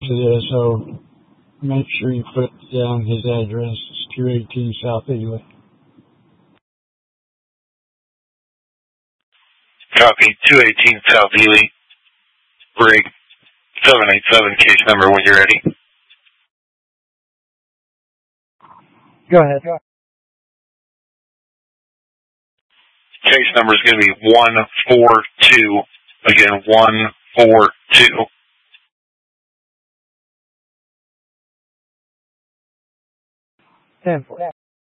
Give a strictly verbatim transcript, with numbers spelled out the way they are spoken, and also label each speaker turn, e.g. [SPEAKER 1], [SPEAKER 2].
[SPEAKER 1] to this, so make sure you put down his address. It's two eighteen South Ely.
[SPEAKER 2] Copy, two eighteen South Ely. Brig seven eight seven, case number when you're ready.
[SPEAKER 1] Go ahead.
[SPEAKER 2] Case number is going to be one four two. Again, one four two.
[SPEAKER 1] ten four.